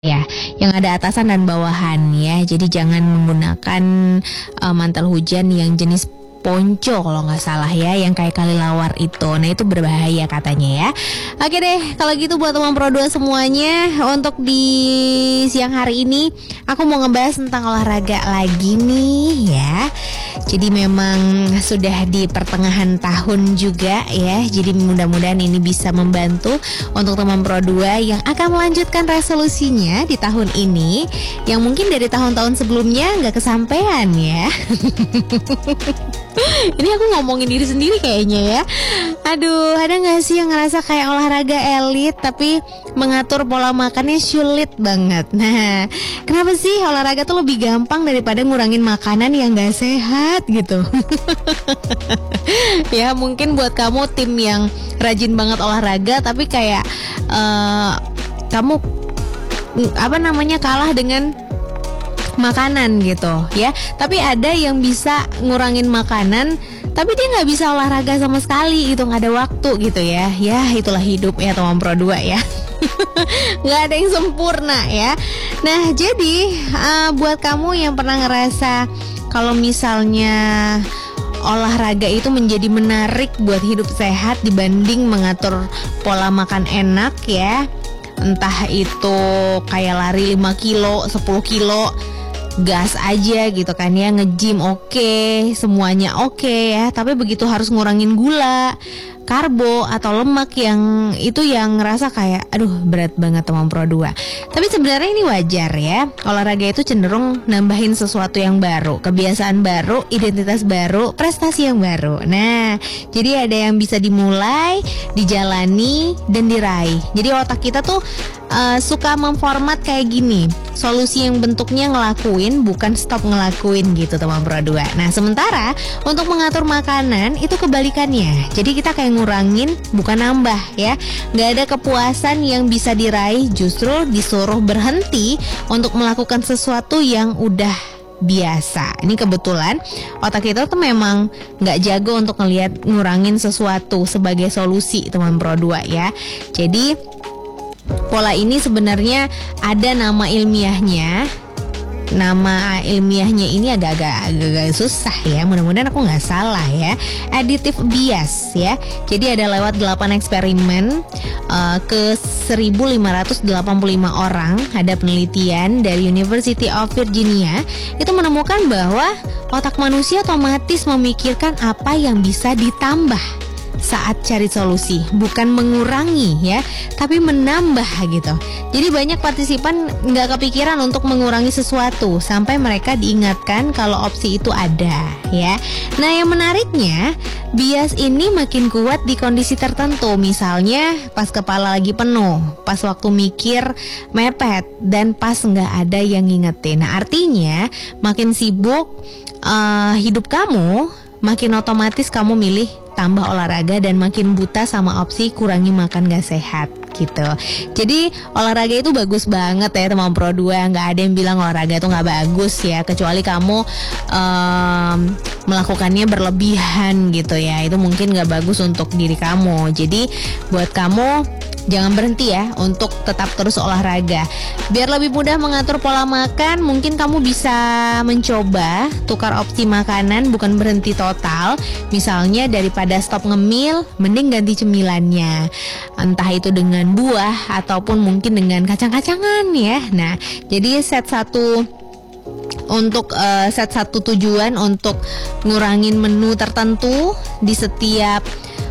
ya, yang ada atasan dan bawahan ya. Jadi jangan menggunakan mantel hujan yang jenis ponco kalau nggak salah ya, yang kayak kelelawar itu. Nah itu berbahaya katanya ya. Oke deh, kalau gitu buat teman Pro 2 semuanya, untuk di siang hari ini aku mau ngebahas tentang olahraga lagi nih ya. Jadi memang sudah di pertengahan tahun juga ya. Jadi mudah-mudahan ini bisa membantu untuk teman Pro 2 yang akan melanjutkan resolusinya di tahun ini, yang mungkin dari tahun-tahun sebelumnya nggak kesampaian ya. Ini aku ngomongin diri sendiri kayaknya ya. Aduh, ada gak sih yang ngerasa kayak olahraga elit tapi mengatur pola makannya sulit banget? Nah, kenapa sih olahraga tuh lebih gampang daripada ngurangin makanan yang gak sehat gitu? Ya mungkin buat kamu tim yang rajin banget olahraga, tapi kayak kamu kalah dengan makanan gitu ya. Tapi ada yang bisa ngurangin makanan tapi dia nggak bisa olahraga sama sekali gitu, nggak ada waktu gitu ya. Ya itulah hidup ya teman Pro 2 ya. Nggak ada yang sempurna ya. Nah jadi buat kamu yang pernah ngerasa kalau misalnya olahraga itu menjadi menarik buat hidup sehat dibanding mengatur pola makan enak ya, entah itu kayak lari 5 kilo, 10 kilo, gas aja gitu kan ya, nge-gym oke, semuanya oke ya, tapi begitu harus ngurangin gula, karbo atau lemak yang itu yang ngerasa kayak aduh berat banget teman Pro 2. Tapi sebenarnya ini wajar ya. Olahraga itu cenderung nambahin sesuatu yang baru, kebiasaan baru, identitas baru, prestasi yang baru. Nah, jadi ada yang bisa dimulai, dijalani dan diraih. Jadi otak kita tuh suka memformat kayak gini. Solusi yang bentuknya ngelakuin, bukan stop ngelakuin gitu teman Pro 2. Nah, sementara untuk mengatur makanan itu kebalikannya. Jadi kita kayak ngurangin bukan nambah ya. Gak ada kepuasan yang bisa diraih, justru disuruh berhenti untuk melakukan sesuatu yang udah biasa. Ini kebetulan otak kita tuh memang gak jago untuk ngelihat ngurangin sesuatu sebagai solusi teman Pro 2 ya. Jadi pola ini sebenarnya ada nama ilmiahnya. Nama ilmiahnya ini agak susah ya. Mudah-mudahan aku nggak salah ya. Additive bias ya. Jadi ada lewat 8 eksperimen ke 1.585 orang. Ada penelitian dari University of Virginia. Itu menemukan bahwa otak manusia otomatis memikirkan apa yang bisa ditambah saat cari solusi, bukan mengurangi ya, tapi menambah gitu. Jadi banyak partisipan nggak kepikiran untuk mengurangi sesuatu sampai mereka diingatkan kalau opsi itu ada ya. Nah yang menariknya, bias ini makin kuat di kondisi tertentu. Misalnya pas kepala lagi penuh, pas waktu mikir mepet, dan pas nggak ada yang ngingetin. Nah artinya makin sibuk hidup kamu, makin otomatis kamu milih tambah olahraga dan makin buta sama opsi kurangi makan gak sehat gitu. Jadi olahraga itu bagus banget ya teman Pro 2. Gak ada yang bilang olahraga itu gak bagus ya, kecuali kamu melakukannya berlebihan gitu ya. Itu mungkin gak bagus untuk diri kamu. Jadi buat kamu jangan berhenti ya untuk tetap terus olahraga. Biar lebih mudah mengatur pola makan, mungkin kamu bisa mencoba tukar opsi makanan, bukan berhenti total. Misalnya daripada stop ngemil, mending ganti cemilannya. Entah itu dengan buah ataupun mungkin dengan kacang-kacangan ya. Nah, jadi set satu tujuan untuk ngurangin menu tertentu di setiap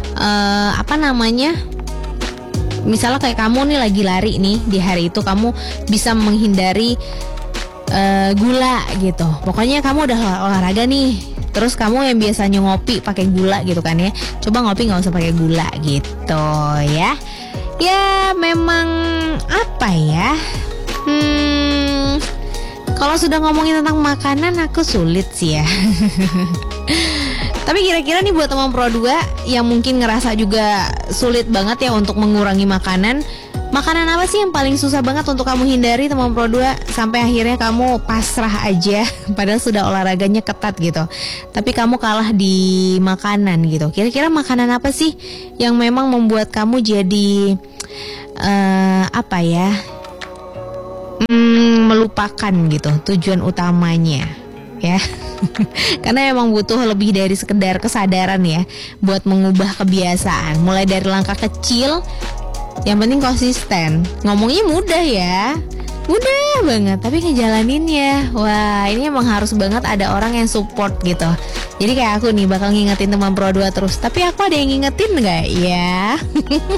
misalnya kayak kamu nih lagi lari nih, di hari itu kamu bisa menghindari gula gitu. Pokoknya kamu udah olahraga nih, terus kamu yang biasanya ngopi pakai gula gitu kan ya, coba ngopi nggak usah pakai gula gitu ya. Ya memang apa ya, kalau sudah ngomongin tentang makanan aku sulit sih ya. Tapi kira-kira nih buat teman Pro 2 yang mungkin ngerasa juga sulit banget ya untuk mengurangi makanan, makanan apa sih yang paling susah banget untuk kamu hindari teman Pro 2 sampai akhirnya kamu pasrah aja padahal sudah olahraganya ketat gitu, tapi kamu kalah di makanan gitu. Kira-kira makanan apa sih yang memang membuat kamu jadi lupakan gitu tujuan utamanya ya. Karena emang butuh lebih dari sekedar kesadaran ya buat mengubah kebiasaan. Mulai dari langkah kecil, yang penting konsisten. Ngomongnya mudah ya, mudah banget, tapi ngejalaninnya, wah ini emang harus banget ada orang yang support gitu. Jadi kayak aku nih bakal ngingetin teman Pro 2 terus, tapi aku ada yang ngingetin gak ya?